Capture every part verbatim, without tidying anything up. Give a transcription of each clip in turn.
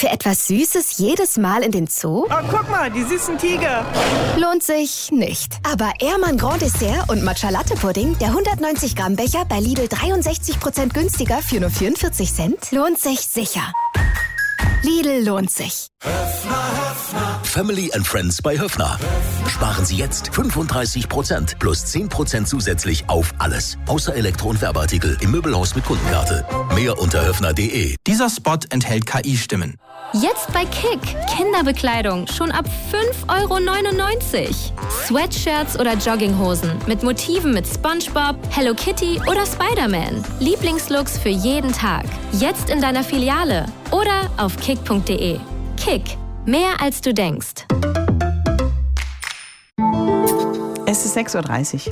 Für etwas Süßes jedes Mal in den Zoo? Oh, guck mal, die süßen Tiger. Lohnt sich nicht. Aber Ehrmann Grand Dessert und Matcha Latte Pudding, der hundertneunzig Gramm Becher bei Lidl dreiundsechzig Prozent günstiger für nur vierundvierzig Cent, lohnt sich sicher. Lidl lohnt sich. Family and Friends bei Höffner. Sparen Sie jetzt fünfunddreißig Prozent plus zehn Prozent zusätzlich auf alles. Außer Elektro- und Werbeartikel im Möbelhaus mit Kundenkarte. Mehr unter höffner punkt de. Dieser Spot enthält K I-Stimmen. Jetzt bei Kick. Kinderbekleidung schon ab fünf Euro neunundneunzig. Sweatshirts oder Jogginghosen mit Motiven mit SpongeBob, Hello Kitty oder Spider-Man. Lieblingslooks für jeden Tag. Jetzt in deiner Filiale oder auf kick punkt de. Kick. Mehr als du denkst. Es ist sechs Uhr dreißig.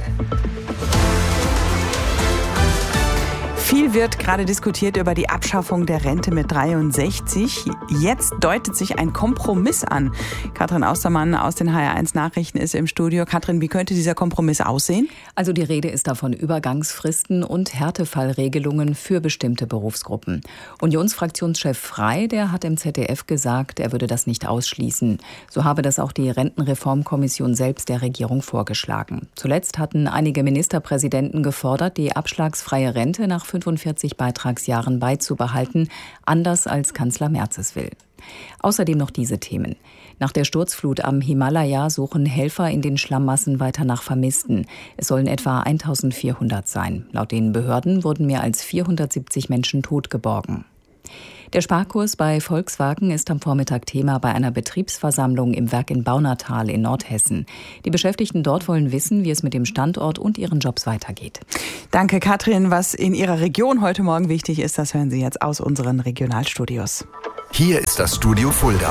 Viel wird gerade diskutiert über die Abschaffung der Rente mit dreiundsechzig. Jetzt deutet sich ein Kompromiss an. Katrin Austermann aus den H R eins Nachrichten ist im Studio. Katrin, wie könnte dieser Kompromiss aussehen? Also die Rede ist da von Übergangsfristen und Härtefallregelungen für bestimmte Berufsgruppen. Unionsfraktionschef Frey, der hat im Z D F gesagt, er würde das nicht ausschließen. So habe das auch die Rentenreformkommission selbst der Regierung vorgeschlagen. Zuletzt hatten einige Ministerpräsidenten gefordert, die abschlagsfreie Rente nach fünfundvierzig Beitragsjahren beizubehalten, anders als Kanzler Merz es will. Außerdem noch diese Themen. Nach der Sturzflut am Himalaya suchen Helfer in den Schlammmassen weiter nach Vermissten. Es sollen etwa eintausendvierhundert sein. Laut den Behörden wurden mehr als vierhundertsiebzig Menschen tot geborgen. Der Sparkurs bei Volkswagen ist am Vormittag Thema bei einer Betriebsversammlung im Werk in Baunatal in Nordhessen. Die Beschäftigten dort wollen wissen, wie es mit dem Standort und ihren Jobs weitergeht. Danke, Katrin. Was in Ihrer Region heute Morgen wichtig ist, das hören Sie jetzt aus unseren Regionalstudios. Hier ist das Studio Fulda.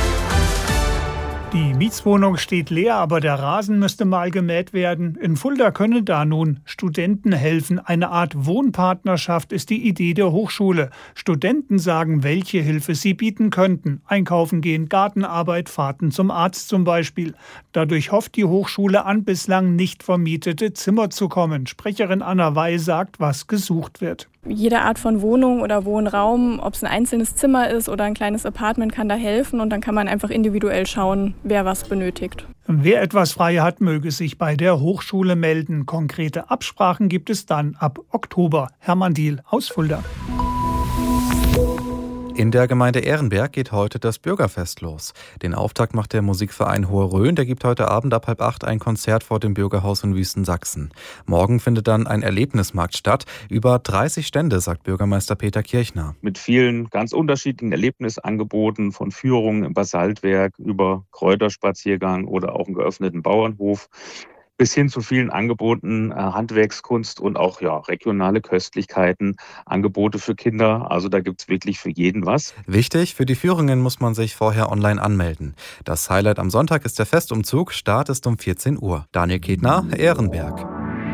Die Mietswohnung steht leer, aber der Rasen müsste mal gemäht werden. In Fulda können da nun Studenten helfen. Eine Art Wohnpartnerschaft ist die Idee der Hochschule. Studenten sagen, welche Hilfe sie bieten könnten. Einkaufen gehen, Gartenarbeit, Fahrten zum Arzt zum Beispiel. Dadurch hofft die Hochschule an bislang nicht vermietete Zimmer zu kommen. Sprecherin Anna Wey sagt, was gesucht wird. Jede Art von Wohnung oder Wohnraum, ob es ein einzelnes Zimmer ist oder ein kleines Apartment, kann da helfen und dann kann man einfach individuell schauen, wer was benötigt. Wer etwas frei hat, möge sich bei der Hochschule melden. Konkrete Absprachen gibt es dann ab Oktober. Hermann Diehl aus Fulda. In der Gemeinde Ehrenberg geht heute das Bürgerfest los. Den Auftakt macht der Musikverein Hohe Rhön. Der gibt heute Abend ab halb acht ein Konzert vor dem Bürgerhaus in Wüstensachsen. Morgen findet dann ein Erlebnismarkt statt. Über dreißig Stände, sagt Bürgermeister Peter Kirchner. Mit vielen ganz unterschiedlichen Erlebnisangeboten, von Führungen im Basaltwerk über Kräuterspaziergang oder auch einen geöffneten Bauernhof, bis hin zu vielen Angeboten, äh, Handwerkskunst und auch ja regionale Köstlichkeiten, Angebote für Kinder. Also da gibt's wirklich für jeden was. Wichtig, für die Führungen muss man sich vorher online anmelden. Das Highlight am Sonntag ist der Festumzug. Start ist um vierzehn Uhr. Daniel Ketner, Ehrenberg.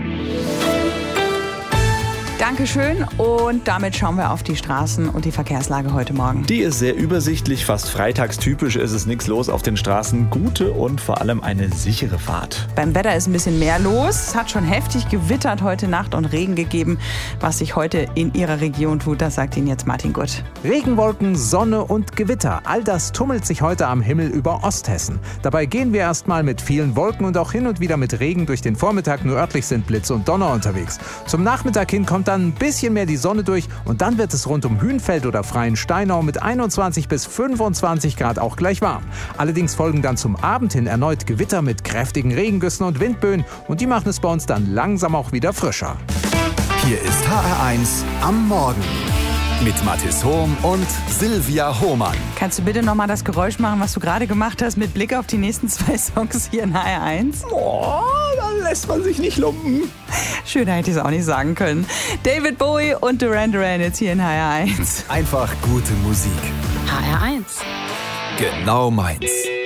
Dankeschön und damit schauen wir auf die Straßen und die Verkehrslage heute Morgen. Die ist sehr übersichtlich, fast freitagstypisch, ist es nichts los auf den Straßen. Gute und vor allem eine sichere Fahrt. Beim Wetter ist ein bisschen mehr los. Es hat schon heftig gewittert heute Nacht und Regen gegeben. Was sich heute in Ihrer Region tut, das sagt Ihnen jetzt Martin Gutt. Regenwolken, Sonne und Gewitter, all das tummelt sich heute am Himmel über Osthessen. Dabei gehen wir erstmal mit vielen Wolken und auch hin und wieder mit Regen durch den Vormittag. Nur örtlich sind Blitz und Donner unterwegs. Zum Nachmittag hin kommt dann ein bisschen mehr die Sonne durch und dann wird es rund um Hünfeld oder Freiensteinau mit einundzwanzig bis fünfundzwanzig Grad auch gleich warm. Allerdings folgen dann zum Abend hin erneut Gewitter mit kräftigen Regengüssen und Windböen und die machen es bei uns dann langsam auch wieder frischer. Hier ist H R eins am Morgen mit Mathis Hohm und Silvia Hohmann. Kannst du bitte nochmal das Geräusch machen, was du gerade gemacht hast, mit Blick auf die nächsten zwei Songs hier in H R eins? Oh, da lässt man sich nicht lumpen. Schöner hätte ich es auch nicht sagen können. David Bowie und Duran Duran jetzt hier in H R eins. Einfach gute Musik. H R eins. Genau meins.